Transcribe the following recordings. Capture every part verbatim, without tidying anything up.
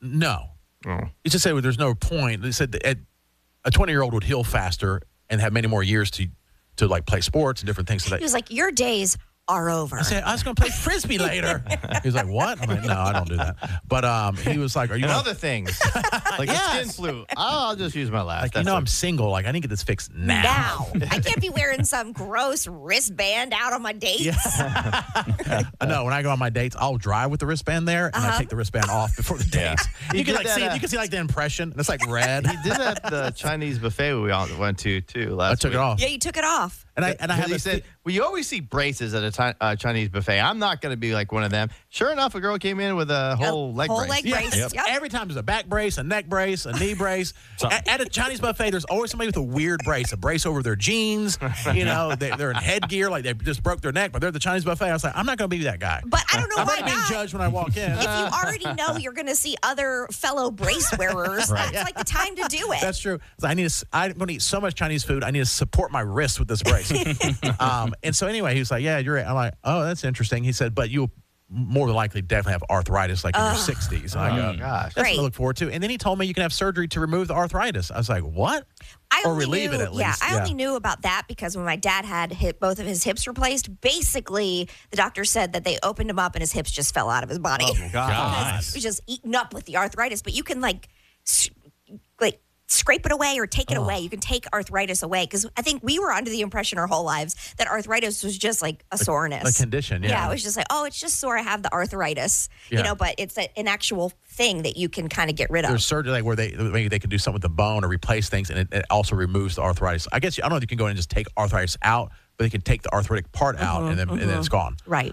No. Oh. He just said well, there's no point. They said that a twenty-year-old would heal faster and have many more years to, to like, play sports and different things. So that, he was like, your days are over. I said, I was going to play Frisbee later. He was like, what? I'm like, no, I don't do that. But um, he was like, are you And gonna, other things, like Yes. the skin flu. I'll, I'll just use my last. like, you That's know, it. I'm single. Like, I need to get this fixed now. Now. I can't be wearing some gross wristband out on my dates. Yeah. I know. When I go on my dates, I'll drive with the wristband there, and I Uh-huh. take the wristband off before the date. He You can did like that, see, uh, you can see like the impression, and it's like red. He did that at the Chinese buffet we all went to too last I took week. it off, Yeah, you took it off. and I and I have he a said, well, you always see braces at a ti- uh, Chinese buffet. I'm not going to be like one of them. Sure enough, a girl came in with a whole leg whole brace. leg Yeah. brace. Yep. Yep. Every time there's a back brace, a neck brace, a knee brace. at, at a Chinese buffet, there's always somebody with a weird brace, a brace over their jeans. You know, they, they're in headgear, like they just broke their neck, but they're at the Chinese buffet. I was like, I'm not going to be that guy. But I don't know I'm why not being not. judged when I walk in. If you already know you're going to see other fellow brace wearers, Right. that's like the time to do it. That's true. I need to. I'm going to eat so much Chinese food. I need to support my wrist with this brace. um, and so anyway, he was like, "Yeah, you're right." I'm like, "Oh, that's interesting." He said, "But you'll more than likely definitely have arthritis, like in your sixties." And I go, Oh, gosh. "That's what Great. I look forward to." And then he told me you can have surgery to remove the arthritis. I was like, "What?" I Or only relieve knew, it at yeah, least. I Yeah. only knew about that because when my dad had hit both of his hips replaced, basically the doctor said that they opened him up and his hips just fell out of his body. Oh, God. He was just eaten up with the arthritis. But you can like, s- like scrape it away or take it Oh. away. You can take arthritis away because I think we were under the impression our whole lives that arthritis was just like a soreness, a condition, yeah. Yeah, it was just like, oh, it's just sore. I have the arthritis, Yeah. you know. But it's a, an actual thing that you can kind of get rid of. There's surgery like where they maybe they can do something with the bone or replace things, and it, it also removes the arthritis. I guess I don't know if you can go in and just take arthritis out, but they can take the arthritic part out, and then and then it's gone. Right.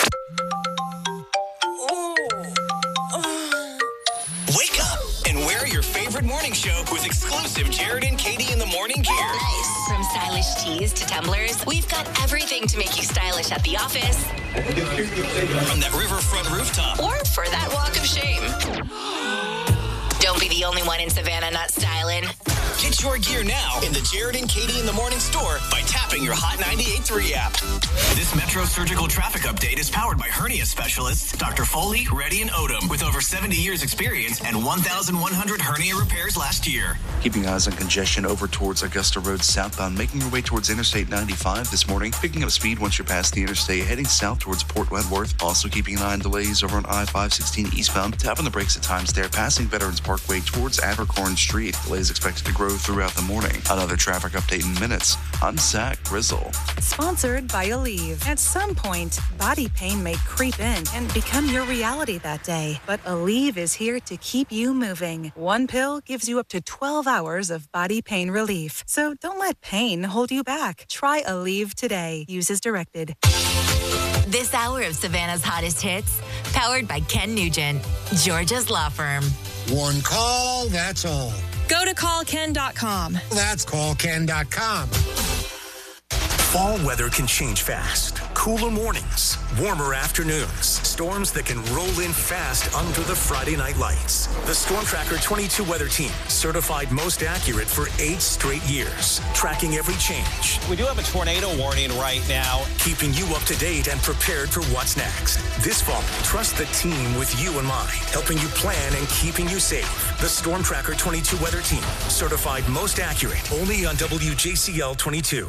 Wake up and wear your favorite morning show with exclusive Jared and Katie in the morning gear. Nice. From stylish tees to tumblers, we've got everything to make you stylish at the office From that riverfront rooftop. or for that walk of shame. Don't be the only one in Savannah not styling. Get your gear now in the Jared and Katie in the morning store by tapping your Hot ninety-eight point three app. This Metro Surgical Traffic Update is powered by hernia specialists Doctor Foley, Reddy, and Odom with over seventy years experience and one thousand one hundred hernia repairs last year. Keeping eyes on congestion over towards Augusta Road southbound, making your way towards Interstate ninety-five this morning, picking up speed once you're past the interstate, heading south towards Port Wentworth. Also keeping an eye on delays over on I five sixteen eastbound, tapping the brakes at times there, passing Veterans Parkway towards Abercorn Street. Delays expected to grow throughout the morning. Another traffic update in minutes. I'm Zach Grizzle. Sponsored by Aleve. At some point, body pain may creep in and become your reality that day. But Aleve is here to keep you moving. One pill gives you up to twelve hours of body pain relief. So don't let pain hold you back. Try Aleve today. Use as directed. This hour of Savannah's hottest hits, powered by Ken Nugent, Georgia's law firm. One call, that's all. Go to call ken dot com. That's call ken dot com. Fall weather can change fast. Cooler mornings, warmer afternoons, storms that can roll in fast under the Friday night lights. The Storm Tracker twenty-two weather team, certified most accurate for eight straight years, tracking every change. We do have a tornado warning right now. Keeping you up to date and prepared for what's next. This fall, trust the team with you in mind, helping you plan and keeping you safe. The Storm Tracker twenty-two weather team, certified most accurate, only on W J C L twenty-two.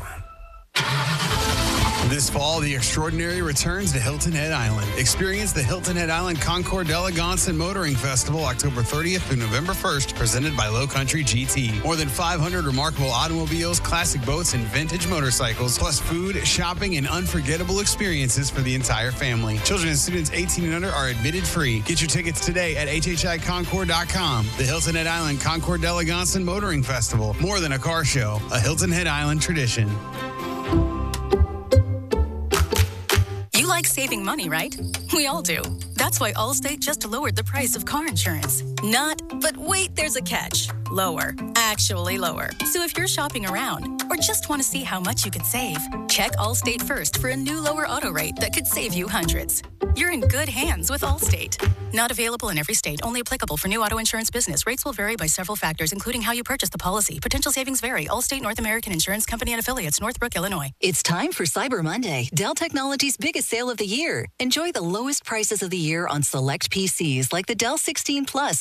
This fall, the extraordinary returns to Hilton Head Island. Experience the Hilton Head Island Concours d'Elegance and Motoring Festival October thirtieth through November first, presented by Low Country G T. More than five hundred remarkable automobiles, classic boats, and vintage motorcycles, plus food, shopping, and unforgettable experiences for the entire family. Children and students eighteen and under are admitted free. Get your tickets today at H H I Concours dot com. The Hilton Head Island Concours d'Elegance and Motoring Festival. More than a car show, a Hilton Head Island tradition. You like saving money, right? We all do. That's why Allstate just lowered the price of car insurance. Not, but wait, there's a catch. Lower. Actually lower. So if you're shopping around or just want to see how much you could save, check Allstate first for a new lower auto rate that could save you hundreds. You're in good hands with Allstate. Not available in every state. Only applicable for new auto insurance business. Rates will vary by several factors, including how you purchase the policy. Potential savings vary. Allstate North American Insurance Company and affiliates, Northbrook, Illinois. It's time for Cyber Monday, Dell Technologies' biggest sale of the year. Enjoy the lowest prices of the year on select P Cs like the Dell sixteen Plus